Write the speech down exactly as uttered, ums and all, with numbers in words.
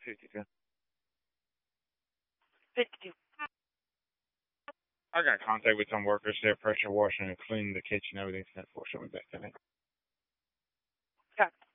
fifty-two. fifty-two. I got contact with some workers there, pressure washing and cleaning the kitchen. Everything's sent for. Show me back today. Okay.